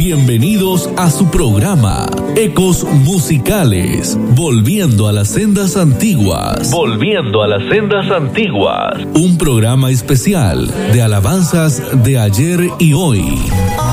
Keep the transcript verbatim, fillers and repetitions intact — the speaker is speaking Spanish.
Bienvenidos a su programa Ecos Musicales, volviendo a las sendas antiguas. Volviendo a las sendas antiguas. Un programa especial de alabanzas de ayer y hoy.